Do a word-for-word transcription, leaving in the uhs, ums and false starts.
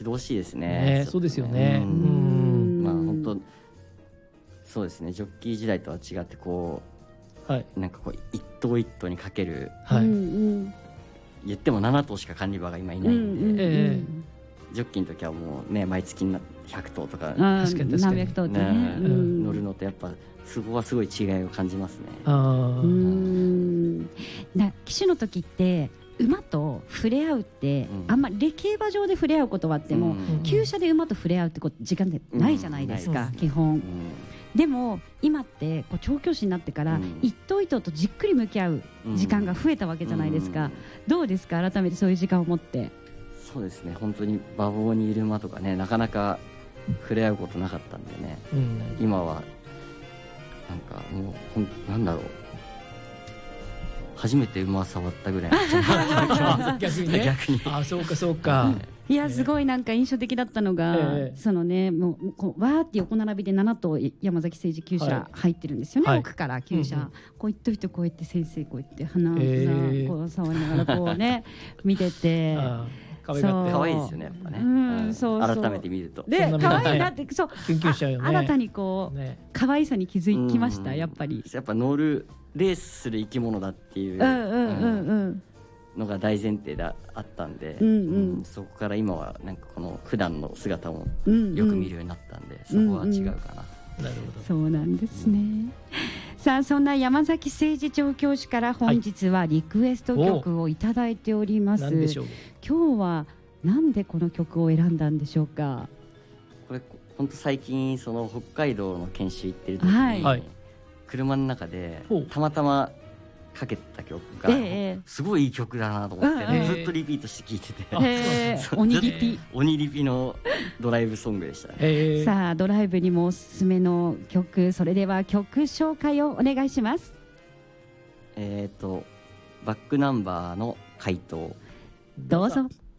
してほしいですね。 ね、そうですよね。 うん、まあ本当そうですね。ジョッキー時代とは違ってこう、はい、なんかこう一頭一頭にかける、はい、言ってもなな頭しか管理馬が今いないんで、うんうんえー、ジョッキーの時はもうね毎月ひゃく頭とか確かに確かに何百頭ってね、ね、 うん、乗るのとやっぱそこはすごい違いを感じますね。あうんな騎手の時って馬と触れ合うって、うん、あんまり競馬場で触れ合うことはあっても、うん、厩舎で馬と触れ合うってこと時間ってないじゃないですか、うん、基本、うん、でも今ってこう調教師になってから、うん、一頭一頭とじっくり向き合う時間が増えたわけじゃないですか、うん、どうですか改めてそういう時間を持って。 そうですね本当に馬房にいる馬とかねなかなか触れ合うことなかったんでね、うん、今はなんかもうほんなんだろう初めて馬触ったぐらいの逆にね逆にあそうかそうか、 いやすごいなんか印象的だったのが、えー、そのねもうこうわーって横並びでなな頭山崎誠二厩舎入ってるんですよね、はい、奥から厩舎、うんうん、こう一頭一頭こうやって先生こうやって鼻がこう触りながらこうね見てて可愛がって可愛いですよねやっぱね、うん、そうそう改めて見るとで可愛いなってそう研究者よね新たにこう、ね、可愛さに気づきましたやっぱりやっぱ乗るレースする生き物だっていうのが大前提であったんで、うんうんうん、そこから今はなんかこの普段の姿もよく見るようになったんで、うんうん、そこは違うかな、 うんうん、なるほどそうなんですね、うん、さあそんな山崎誠二調教師から本日はリクエスト曲をいただいております、はい、今日はなんでこの曲を選んだんでしょうか。 これ本当最近その北海道の研修行ってる時に、はい、車の中でたまたまかけた曲が、えー、すごいいい曲だなと思って、ね、ずっとリピートして聴いてて、 えー、鬼リピ鬼リピのドライブソングでしたね、 えー、さあドライブにもおすすめの曲、それでは曲紹介をお願いします。 えっとバックナンバーの回答どうぞ。